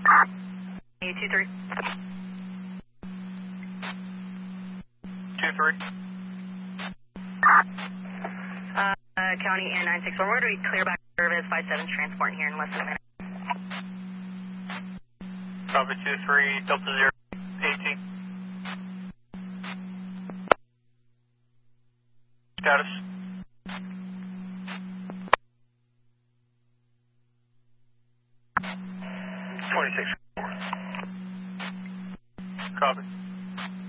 23. 23. County and 964. Where do we clear back service? 57's transporting here in less than a minute. Copy 23, Delta 0, 18. Status. Copy.